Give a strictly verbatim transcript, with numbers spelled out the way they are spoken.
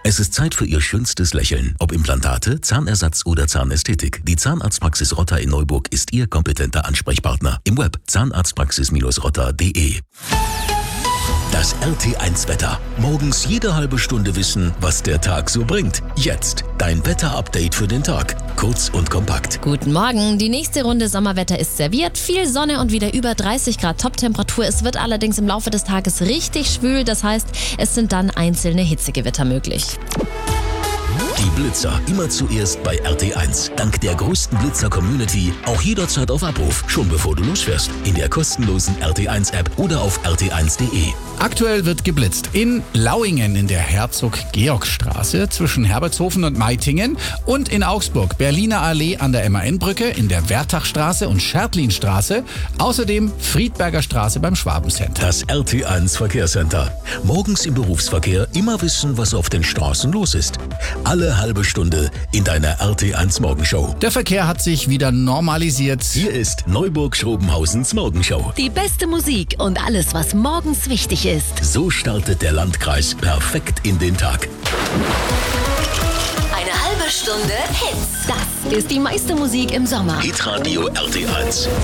Es ist Zeit für Ihr schönstes Lächeln. Ob Implantate, Zahnersatz oder Zahnästhetik. Die Zahnarztpraxis Rotter in Neuburg ist Ihr kompetenter Ansprechpartner. Im Web zahnarztpraxis rotter punkt de. Das R T eins Wetter. Morgens jede halbe Stunde wissen, was der Tag so bringt. Jetzt dein Wetter-Update für den Tag. Kurz und kompakt. Guten Morgen. Die nächste Runde Sommerwetter ist serviert. Viel Sonne und wieder über dreißig Grad Toptemperatur. Es wird allerdings im Laufe des Tages richtig schwül. Das heißt, es sind dann einzelne Hitzegewitter möglich. Die Blitzer immer zuerst bei R T eins. Dank der größten Blitzer-Community auch jederzeit auf Abruf, schon bevor du losfährst. In der kostenlosen R T eins App oder auf r t eins punkt de. Aktuell wird geblitzt in Lauingen in der Herzog-Georg-Straße zwischen Herbertshofen und Meitingen und in Augsburg Berliner Allee an der M A N-Brücke, in der Wertachstraße und Schertlinstraße, außerdem Friedberger Straße beim Schwabencenter. Das R T eins Verkehrscenter. Morgens im Berufsverkehr immer wissen, was auf den Straßen los ist. Alle halbe Stunde in deiner R T eins Morgenshow. Der Verkehr hat sich wieder normalisiert. Hier ist Neuburg-Schrobenhausens Morgenshow. Die beste Musik und alles, was morgens wichtig ist. So startet der Landkreis perfekt in den Tag. Eine halbe Stunde Hits. Das ist die meiste Musik im Sommer. Hitradio R T eins.